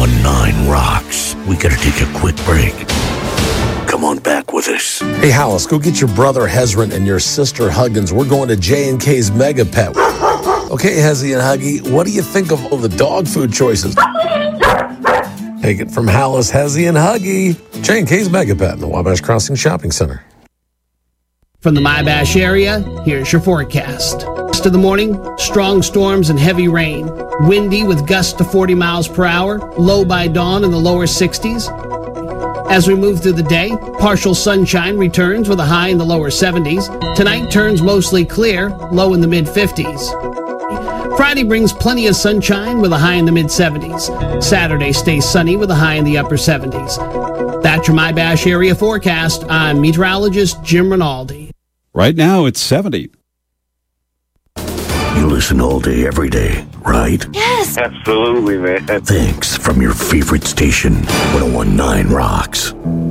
1019 rocks. We gotta take a quick break. Come on back with us. Hey, Hollis, go get your brother Hezron and your sister Huggins. We're going to J&K's Mega Pet. Okay, Hezzy and Huggy, what do you think of all the dog food choices? Take it from Hollis, Hezzy, and Huggy. J&K's Mega Pet in the Wabash Crossing Shopping Center. From the Mybash area, here's your forecast. Rest of the morning, strong storms and heavy rain. Windy with gusts to 40 miles per hour. Low by dawn in the lower 60s. As we move through the day, partial sunshine returns with a high in the lower 70s. Tonight turns mostly clear, low in the mid-50s. Friday brings plenty of sunshine with a high in the mid-70s. Saturday stays sunny with a high in the upper 70s. That's your Mybash area forecast. I'm meteorologist Jim Rinaldi. Right now it's 70. You listen all day, every day, right? Yes. Absolutely, man. Thanks from your favorite station, 1019 Rocks.